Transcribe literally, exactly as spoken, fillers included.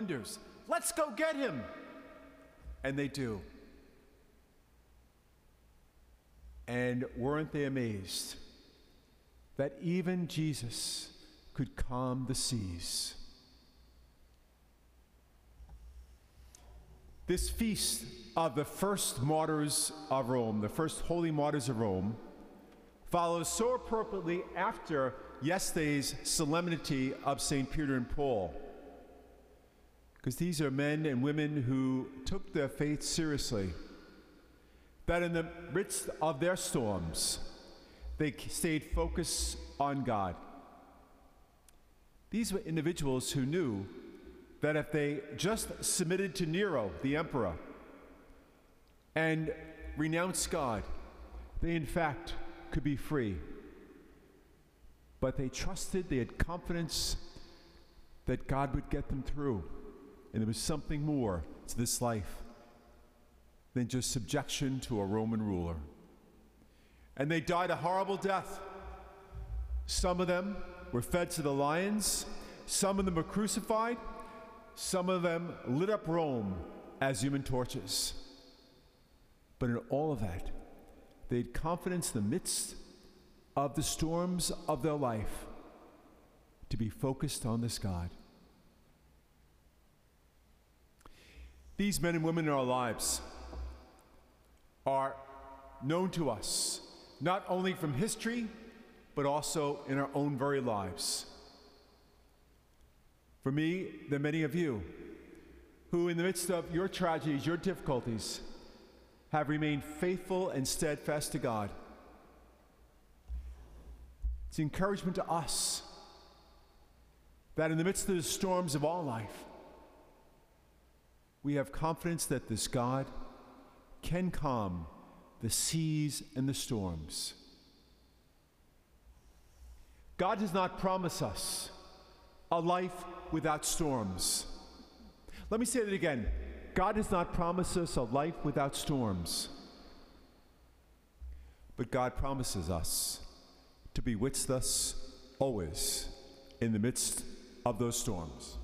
thunders, "Let's go get him!" And they do. And weren't they amazed that even Jesus could calm the seas? This feast of the first martyrs of Rome, the first holy martyrs of Rome, follows so appropriately after yesterday's solemnity of Saint Peter and Paul. Because these are men and women who took their faith seriously, that in the midst of their storms, they stayed focused on God. These were individuals who knew that if they just submitted to Nero, the emperor, and renounced God, they in fact could be free. But they trusted, they had confidence that God would get them through. And there was something more to this life than just subjection to a Roman ruler. And they died a horrible death. Some of them were fed to the lions, some of them were crucified, some of them lit up Rome as human torches. But in all of that, they had confidence in the midst of the storms of their life to be focused on this God. These men and women in our lives are known to us, not only from history, but also in our own very lives. For me, there are many of you who, in the midst of your tragedies, your difficulties, have remained faithful and steadfast to God. It's encouragement to us that in the midst of the storms of all life, we have confidence that this God can calm the seas and the storms. God does not promise us a life without storms. Let me say that again. God does not promise us a life without storms. But God promises us to be with us always in the midst of those storms.